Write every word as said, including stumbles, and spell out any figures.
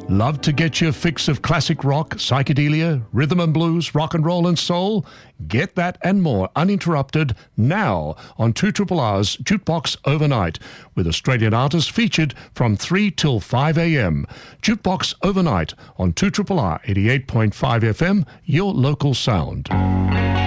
Love to get your fix of classic rock, psychedelia, rhythm and blues, rock and roll and soul? Get that and more uninterrupted now on two R R's Jukebox Overnight, with Australian artists featured from three till five a.m. Jukebox Overnight on two R R eighty-eight point five F M, your local sound.